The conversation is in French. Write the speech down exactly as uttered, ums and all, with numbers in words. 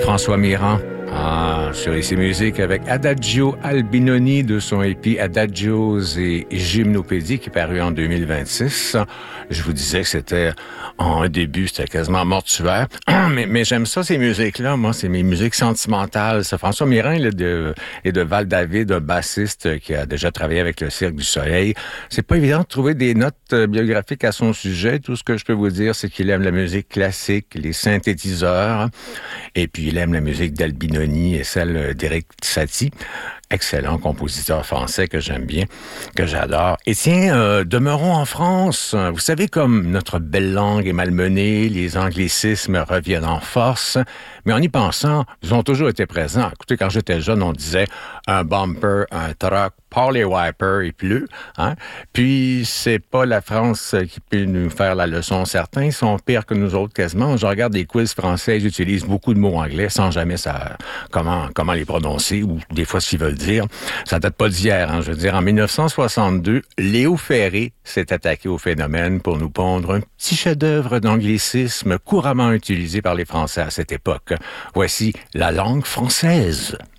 François Mirand. Ah, sur Ici Musique avec Adagio Albinoni de son E P Adagios et Gymnopédie qui est paru en deux mille vingt-six. Je vous disais que c'était en début, c'était quasiment mortuaire. mais, mais j'aime ça, ces musiques-là. Moi, c'est mes musiques sentimentales. Ça, François Mirand il est de, est de Val-David, un bassiste qui a déjà travaillé avec le Cirque du Soleil. C'est pas évident de trouver des notes biographiques à son sujet. Tout ce que je peux vous dire, c'est qu'il aime la musique classique, les synthétiseurs, et puis il aime la musique d'Albinoni et celle d'Éric Satie. Excellent compositeur français que j'aime bien, que j'adore. Et tiens, euh, demeurons en France. Vous savez, comme notre belle langue est malmenée, les anglicismes reviennent en force. Mais en y pensant, ils ont toujours été présents. Écoutez, quand j'étais jeune, on disait un bumper, un truck, par les wipers, il pleut. Hein? Puis, c'est pas la France qui peut nous faire la leçon. Certains sont pires que nous autres quasiment. Je regarde des quiz français, ils utilisent beaucoup de mots anglais sans jamais savoir comment, comment les prononcer ou des fois ce qu'ils veulent dire. Ça date pas d'hier. Hein? Je veux dire, en dix-neuf cent soixante-deux, Léo Ferré s'est attaqué au phénomène pour nous pondre un petit chef-d'œuvre d'anglicisme couramment utilisé par les Français à cette époque. Voici la langue française.